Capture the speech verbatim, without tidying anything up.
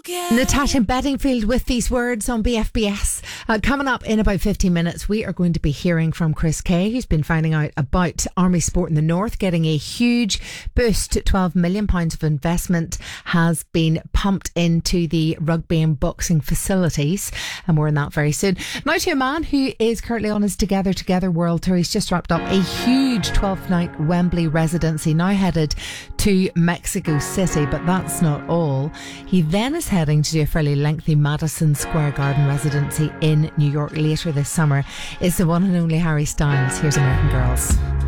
Natasha Bedingfield with these words on B F B S. Uh, coming up in about fifteen minutes, we are going to be hearing from Chris Kay, who's been finding out about Army Sport in the North getting a huge boost. twelve million pounds of investment has been pumped into the rugby and boxing facilities, and more on that very soon. Now to a man who is currently on his Together Together World Tour. He's just wrapped up a huge twelfth night Wembley residency, now headed to Mexico City, but that's not all. He then is heading to do a fairly lengthy Madison Square Garden residency in New York later this summer. It's the one and only Harry Styles. Here's American Girls.